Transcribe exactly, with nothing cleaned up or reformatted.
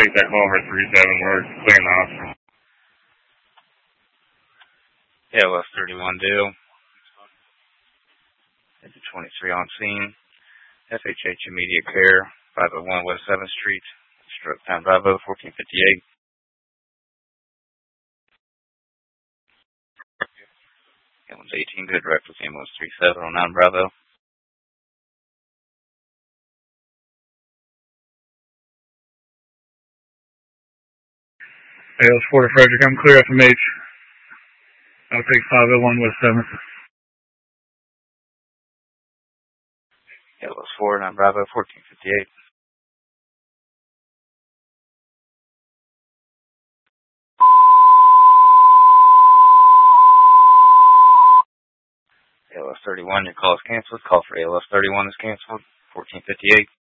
take that call for three seven. We're clearing the hospital. A L S thirty-one due. It's a twenty-three on scene. F H H immediate care, five oh one West seventh Street. Stroke time Bravo, fourteen fifty-eight. Ambulance eighteen, good direct with ambulance three seven oh nine Bravo. A L S four to Frederick, I'm clear F M H. I'll take five oh one West seventh. A L S four, nine Bravo, fourteen fifty-eight. A L S thirty-one, your call is canceled. Call for A L S thirty-one is canceled. fourteen fifty-eight.